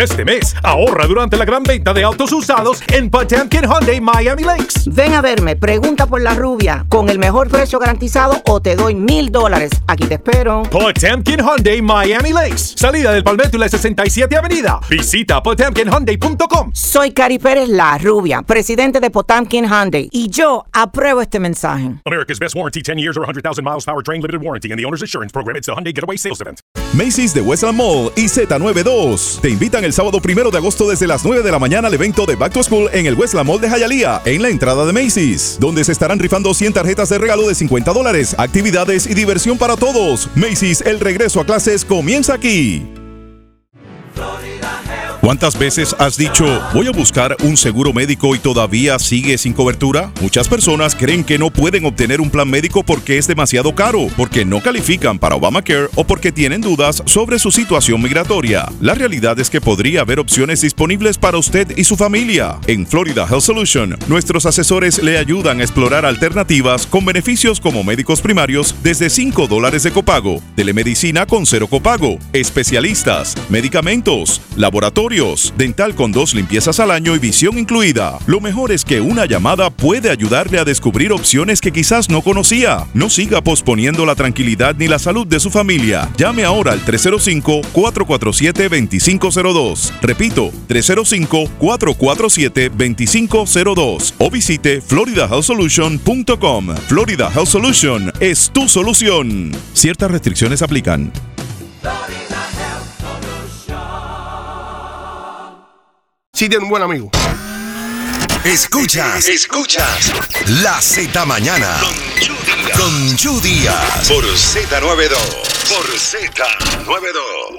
Este mes, ahorra durante la gran venta de autos usados en Potemkin Hyundai Miami Lakes. Ven a verme, pregunta por la rubia. Con el mejor precio garantizado o te doy $1,000. Aquí te espero. Potemkin Hyundai Miami Lakes. Salida del Palmetto y la 67 Avenida. Visita potemkinhyundai.com. Soy Cari Pérez, la rubia, presidente de Potemkin Hyundai. Y yo apruebo este mensaje. America's best warranty, 10 years or 100,000 miles powertrain limited warranty and the owner's insurance program. It's the Hyundai Getaway Sales Event. Macy's de Westland Mall y Z92 te invitan el sábado 1 de agosto desde las 9 de la mañana al evento de Back to School en el Westland Mall de Hialeah, en la entrada de Macy's, donde se estarán rifando 100 tarjetas de regalo de $50, actividades y diversión para todos. Macy's, el regreso a clases comienza aquí. ¿Cuántas veces has dicho, voy a buscar un seguro médico y todavía sigue sin cobertura? Muchas personas creen que no pueden obtener un plan médico porque es demasiado caro, porque no califican para Obamacare o porque tienen dudas sobre su situación migratoria. La realidad es que podría haber opciones disponibles para usted y su familia. En Florida Health Solution, nuestros asesores le ayudan a explorar alternativas con beneficios como médicos primarios desde $5 de copago, telemedicina con 0 copago, especialistas, medicamentos, laboratorios, dental con 2 limpiezas al año y visión incluida. Lo mejor es que una llamada puede ayudarle a descubrir opciones que quizás no conocía. No siga posponiendo la tranquilidad ni la salud de su familia. Llame ahora al 305-447-2502. Repito, 305-447-2502 o visite floridahealthsolution.com. Florida Health Solution es tu solución. Ciertas restricciones aplican. Sí, tiene un buen amigo. Escuchas La Z Mañana con Chu Díaz por Z92. Por Z92.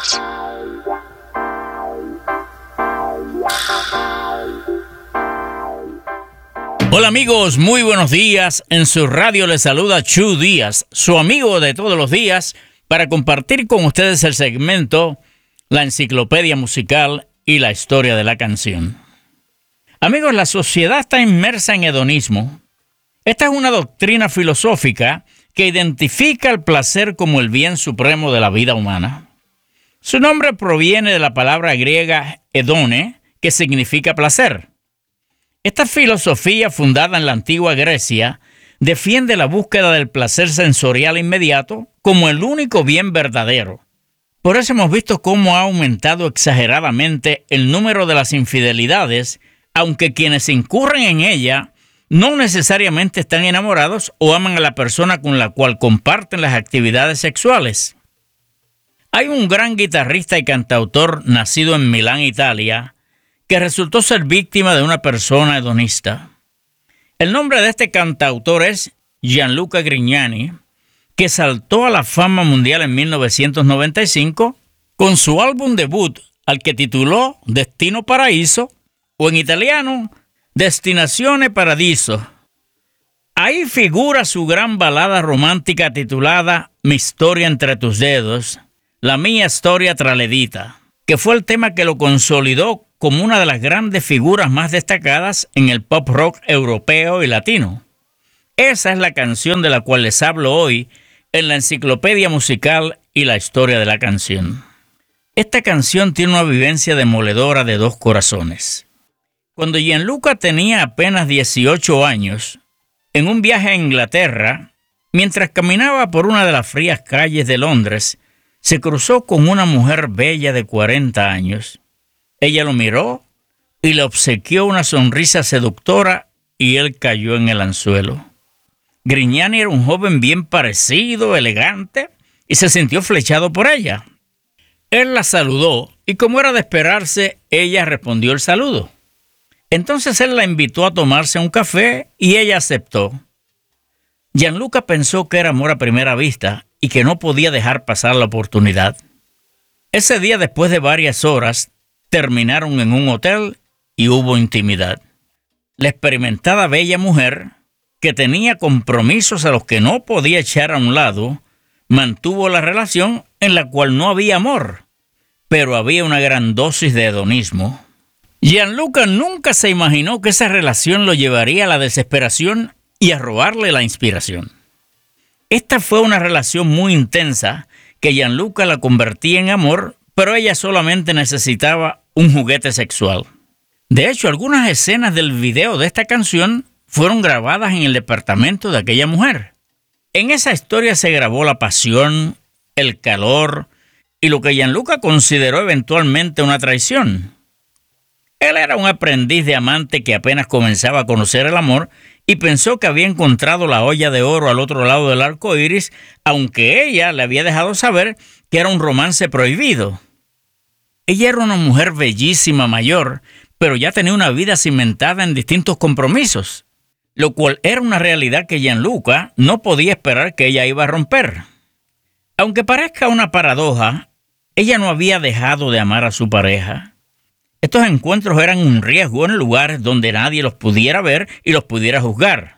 Hola amigos, muy buenos días. En su radio les saluda Chu Díaz, su amigo de todos los días, para compartir con ustedes el segmento La Enciclopedia Musical y la Historia de la Canción. Amigos, la sociedad está inmersa en hedonismo. Esta es una doctrina filosófica que identifica el placer como el bien supremo de la vida humana. Su nombre proviene de la palabra griega hedone, que significa placer. Esta filosofía, fundada en la antigua Grecia, defiende la búsqueda del placer sensorial inmediato como el único bien verdadero. Por eso hemos visto cómo ha aumentado exageradamente el número de las infidelidades, aunque quienes incurren en ella no necesariamente están enamorados o aman a la persona con la cual comparten las actividades sexuales. Hay un gran guitarrista y cantautor nacido en Milán, Italia, que resultó ser víctima de una persona hedonista. El nombre de este cantautor es Gianluca Grignani, que saltó a la fama mundial en 1995 con su álbum debut, al que tituló Destino Paraíso, o en italiano, Destinazione Paradiso. Ahí figura su gran balada romántica titulada Mi historia entre tus dedos, la mia storia tra le dita, que fue el tema que lo consolidó como una de las grandes figuras más destacadas en el pop rock europeo y latino. Esa es la canción de la cual les hablo hoy en la Enciclopedia Musical y la Historia de la Canción. Esta canción tiene una vivencia demoledora de dos corazones. Cuando Gianluca tenía apenas 18 años, en un viaje a Inglaterra, mientras caminaba por una de las frías calles de Londres, se cruzó con una mujer bella de 40 años. Ella lo miró y le obsequió una sonrisa seductora y él cayó en el anzuelo. Grignani era un joven bien parecido, elegante, y se sintió flechado por ella. Él la saludó y, como era de esperarse, ella respondió el saludo. Entonces él la invitó a tomarse un café y ella aceptó. Gianluca pensó que era amor a primera vista y que no podía dejar pasar la oportunidad. Ese día, después de varias horas, terminaron en un hotel y hubo intimidad. La experimentada bella mujer, que tenía compromisos a los que no podía echar a un lado, mantuvo la relación en la cual no había amor, pero había una gran dosis de hedonismo. Gianluca nunca se imaginó que esa relación lo llevaría a la desesperación y a robarle la inspiración. Esta fue una relación muy intensa que Gianluca la convertía en amor, pero ella solamente necesitaba un juguete sexual. De hecho, algunas escenas del video de esta canción fueron grabadas en el departamento de aquella mujer. En esa historia se grabó la pasión, el calor y lo que Gianluca consideró eventualmente una traición. Él era un aprendiz de amante que apenas comenzaba a conocer el amor y pensó que había encontrado la olla de oro al otro lado del arco iris, aunque ella le había dejado saber que era un romance prohibido. Ella era una mujer bellísima mayor, pero ya tenía una vida cimentada en distintos compromisos, lo cual era una realidad que Gianluca no podía esperar que ella iba a romper. Aunque parezca una paradoja, ella no había dejado de amar a su pareja. Estos encuentros eran un riesgo en lugares donde nadie los pudiera ver y los pudiera juzgar.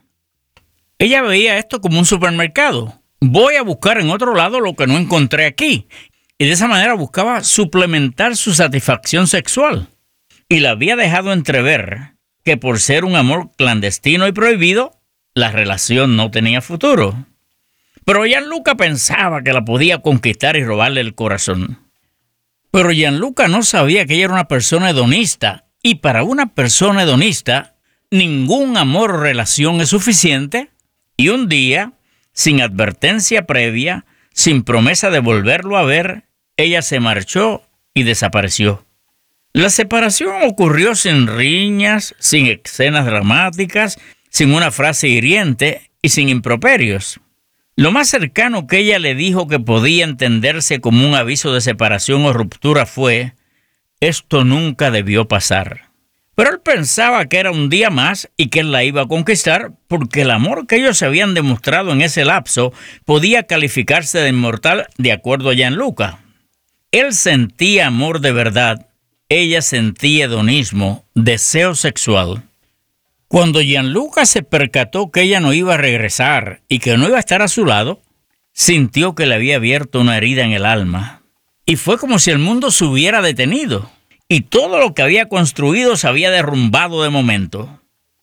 Ella veía esto como un supermercado. Voy a buscar en otro lado lo que no encontré aquí. Y de esa manera buscaba suplementar su satisfacción sexual. Y le había dejado entrever que por ser un amor clandestino y prohibido, la relación no tenía futuro. Pero Gianluca pensaba que la podía conquistar y robarle el corazón. Pero Gianluca no sabía que ella era una persona hedonista, y para una persona hedonista, ningún amor o relación es suficiente, y un día, sin advertencia previa, sin promesa de volverlo a ver, ella se marchó y desapareció. La separación ocurrió sin riñas, sin escenas dramáticas, sin una frase hiriente y sin improperios. Lo más cercano que ella le dijo que podía entenderse como un aviso de separación o ruptura fue: esto nunca debió pasar. Pero él pensaba que era un día más y que él la iba a conquistar porque el amor que ellos se habían demostrado en ese lapso podía calificarse de inmortal de acuerdo a Gianluca. Él sentía amor de verdad, ella sentía hedonismo, deseo sexual. Cuando Gianluca se percató que ella no iba a regresar y que no iba a estar a su lado, sintió que le había abierto una herida en el alma. Y fue como si el mundo se hubiera detenido y todo lo que había construido se había derrumbado de momento.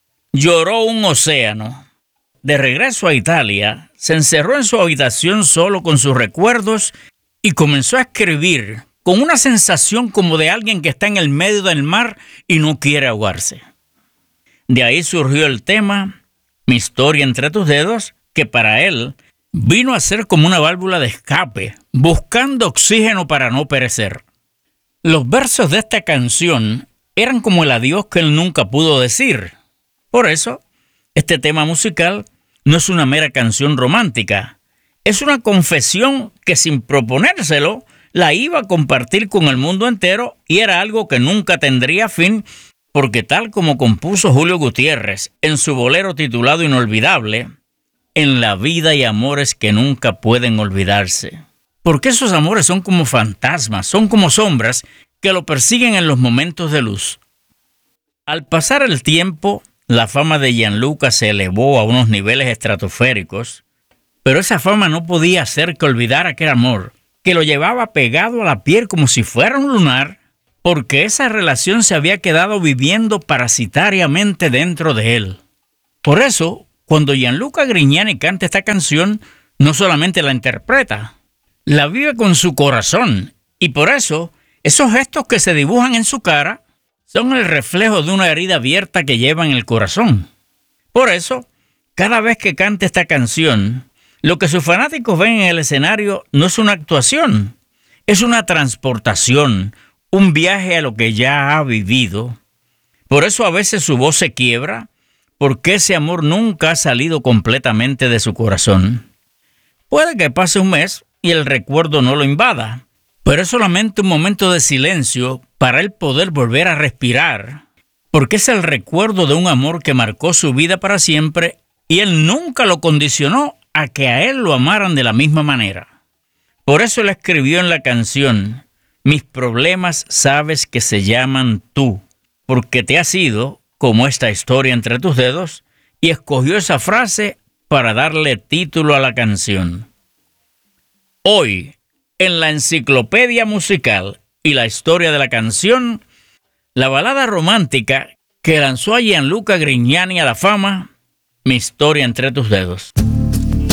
Lloró un océano. De regreso a Italia, se encerró en su habitación solo con sus recuerdos y comenzó a escribir con una sensación como de alguien que está en el medio del mar y no quiere ahogarse. De ahí surgió el tema Mi historia entre tus dedos, que para él vino a ser como una válvula de escape, buscando oxígeno para no perecer. Los versos de esta canción eran como el adiós que él nunca pudo decir. Por eso, este tema musical no es una mera canción romántica, es una confesión que sin proponérselo la iba a compartir con el mundo entero y era algo que nunca tendría fin, porque tal como compuso Julio Gutiérrez en su bolero titulado Inolvidable, en la vida hay amores que nunca pueden olvidarse. Porque esos amores son como fantasmas, son como sombras que lo persiguen en los momentos de luz. Al pasar el tiempo, la fama de Gianluca se elevó a unos niveles estratosféricos, pero esa fama no podía hacer que olvidara aquel amor, que lo llevaba pegado a la piel como si fuera un lunar, porque esa relación se había quedado viviendo parasitariamente dentro de él. Por eso, cuando Gianluca Grignani canta esta canción, no solamente la interpreta, la vive con su corazón, y por eso, esos gestos que se dibujan en su cara son el reflejo de una herida abierta que lleva en el corazón. Por eso, cada vez que canta esta canción, lo que sus fanáticos ven en el escenario no es una actuación, es una transportación, un viaje a lo que ya ha vivido. Por eso a veces su voz se quiebra, porque ese amor nunca ha salido completamente de su corazón. Puede que pase un mes y el recuerdo no lo invada, pero es solamente un momento de silencio para él poder volver a respirar, porque es el recuerdo de un amor que marcó su vida para siempre y él nunca lo condicionó a que a él lo amaran de la misma manera. Por eso él escribió en la canción: mis problemas sabes que se llaman tú, porque te has ido como esta historia entre tus dedos, y escogió esa frase para darle título a la canción. Hoy, en la enciclopedia musical y la historia de la canción, la balada romántica que lanzó a Gianluca Grignani a la fama, Mi historia entre tus dedos.